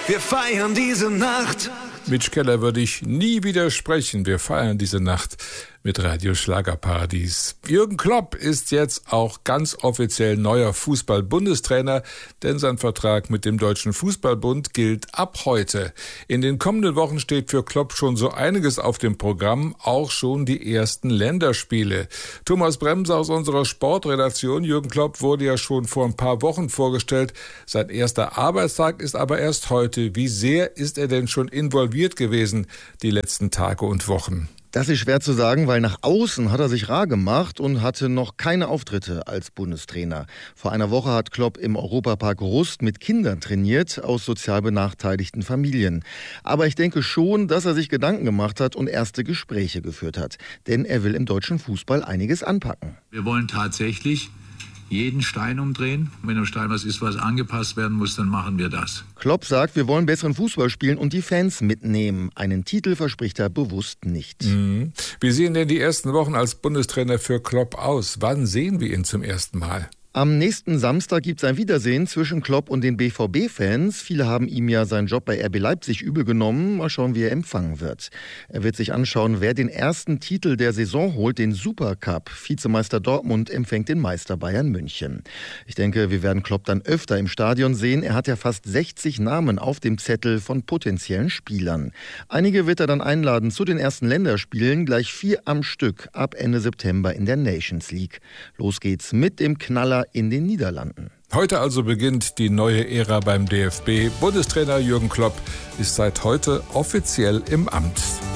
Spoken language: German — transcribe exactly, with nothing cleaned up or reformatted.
Wir feiern diese Nacht. Mitch Keller würde ich nie widersprechen. Wir feiern diese Nacht mit Radio Schlagerparadies. Jürgen Klopp ist jetzt auch ganz offiziell neuer Fußball-Bundestrainer, denn sein Vertrag mit dem Deutschen Fußballbund gilt ab heute. In den kommenden Wochen steht für Klopp schon so einiges auf dem Programm, auch schon die ersten Länderspiele. Thomas Bremser aus unserer Sportredaktion. Jürgen Klopp wurde ja schon vor ein paar Wochen vorgestellt. Sein erster Arbeitstag ist aber erst heute. Wie sehr ist er denn schon involviert gewesen die letzten Tage und Wochen? Das ist schwer zu sagen, weil nach außen hat er sich rar gemacht und hatte noch keine Auftritte als Bundestrainer. Vor einer Woche hat Klopp im Europapark Rust mit Kindern trainiert aus sozial benachteiligten Familien. Aber ich denke schon, dass er sich Gedanken gemacht hat und erste Gespräche geführt hat. Denn er will im deutschen Fußball einiges anpacken. Wir wollen tatsächlich jeden Stein umdrehen. Wenn am Stein was ist, was angepasst werden muss, dann machen wir das. Klopp sagt, wir wollen besseren Fußball spielen und die Fans mitnehmen. Einen Titel verspricht er bewusst nicht. Mhm. Wie sehen denn die ersten Wochen als Bundestrainer für Klopp aus? Wann sehen wir ihn zum ersten Mal? Am nächsten Samstag gibt es ein Wiedersehen zwischen Klopp und den B V B-Fans. Viele haben ihm ja seinen Job bei R B Leipzig übel genommen. Mal schauen, wie er empfangen wird. Er wird sich anschauen, wer den ersten Titel der Saison holt, den Supercup. Vizemeister Dortmund empfängt den Meister Bayern München. Ich denke, wir werden Klopp dann öfter im Stadion sehen. Er hat ja fast sechzig Namen auf dem Zettel von potenziellen Spielern. Einige wird er dann einladen zu den ersten Länderspielen, gleich vier am Stück, ab Ende September in der Nations League. Los geht's mit dem Knaller in den Niederlanden. Heute also beginnt die neue Ära beim D F B. Bundestrainer Jürgen Klopp ist seit heute offiziell im Amt.